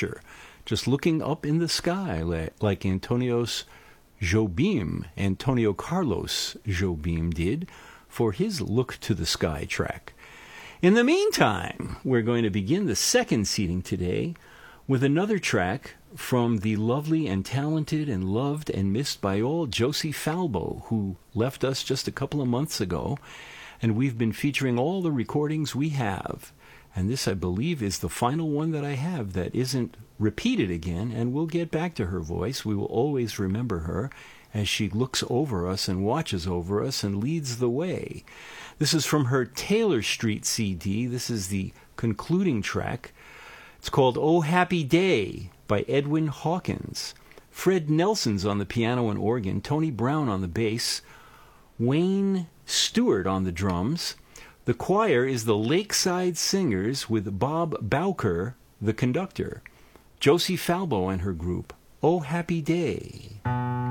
picture, just looking up in the sky like Antonio Carlos Jobim did for his Look to the Sky track. In the meantime, we're going to begin the second seating today with another track from the lovely and talented and loved and missed by all Josie Falbo, who left us just a couple of months ago, and we've been featuring all the recordings we have. And this, I believe, is the final one that I have that isn't repeated again, and we'll get back to her voice. We will always remember her as she looks over us and watches over us and leads the way. This is from her Taylor Street CD. This is the concluding track. It's called Oh Happy Day by Edwin Hawkins. Fred Nelson's on the piano and organ, Tony Brown on the bass, Wayne Stewart on the drums. The choir is the Lakeside Singers with Bob Bowker, the conductor. Josie Falbo and her group, Oh Happy Day.